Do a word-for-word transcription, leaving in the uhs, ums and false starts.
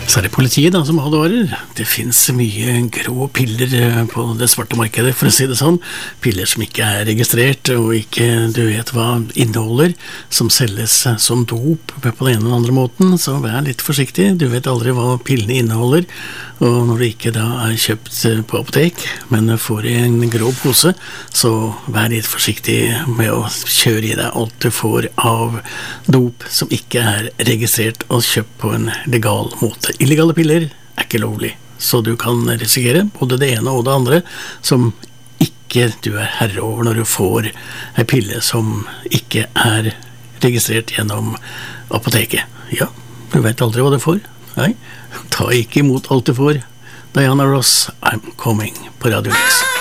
Så er det politiet da som advarer. Det finnes mye grå piller på det svarte markedet, for å si det sånn. Piller som ikke er registrert, og ikke du vet hva inneholder, som selges som dop på den ene eller andre måten, så vær litt forsiktig. Du vet aldri hva pillene inneholder, og når det ikke da er kjøpt på apotek, men får i en grå pose, så vær litt forsiktig med å kjøre i deg alt du får av dop som ikke er registrert og kjøpt på en legal måte. Illegale piller er ikke lovlig, så du kan risikere både det ene og det andre som ikke du er herre over når du får en pille som ikke er registrert gjennom apoteket. Ja, du vet aldri hva du får. Nei, ta ikke imot alt du får. Diana Ross, I'm Coming på Radio X.